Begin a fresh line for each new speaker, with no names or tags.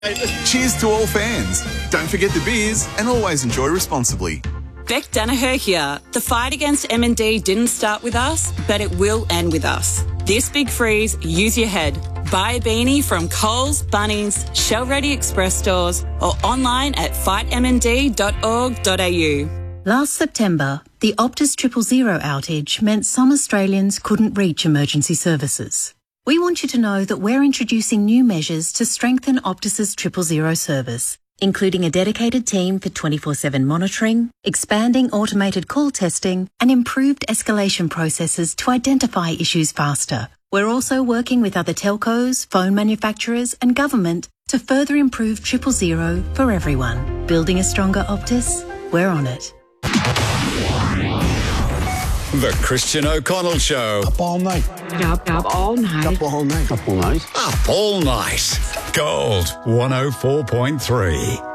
Cheers to all fans. Don't forget the beers and always enjoy responsibly.
Beck Danaher here. The fight against MND didn't start with us, but it will end with us. This big freeze, use your head. Buy a beanie from Coles, Bunnings, Shell Ready Express stores or online at fightmnd.org.au.
Last September, the Optus 000 outage meant some Australians couldn't reach emergency services. We want you to know that we're introducing new measures to strengthen Optus's 000 service, including a dedicated team for 24/7 monitoring, expanding automated call testing, and improved escalation processes to identify issues faster. We're also working with other telcos, phone manufacturers, and government to further improve 000 for everyone. Building a stronger Optus? We're on it.
The Christian O'Connell Show.
Up all night.
Up all night.
Up all night. Up all night.
Up all night. Gold 104.3.